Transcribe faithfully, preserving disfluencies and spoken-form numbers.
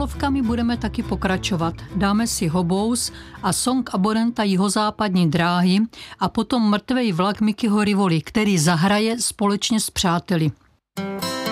Sokolovkami budeme taky pokračovat. Dáme si Hobous a song abonenta Jihozápadní dráhy a potom Mrtvej vlak Mikyho Rivoly, který zahraje společně s přáteli.